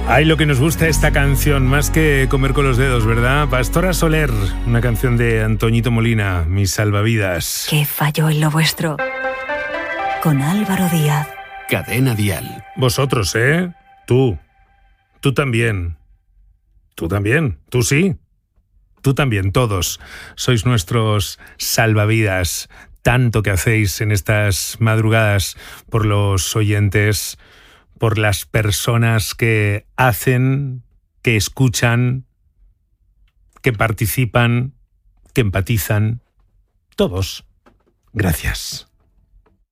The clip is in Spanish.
Ay, lo que nos gusta esta canción, más que comer con los dedos, ¿verdad? Pastora Soler, una canción de Antoñito Molina, Mis salvavidas. Que falló en lo vuestro. Con Álvaro Díaz. Cadena Dial. Vosotros, ¿eh? Tú también. Tú también, tú sí. Tú también, todos. Sois nuestros salvavidas. Tanto que hacéis en estas madrugadas por los oyentes, por las personas que hacen, que escuchan, que participan, que empatizan. Todos. Gracias.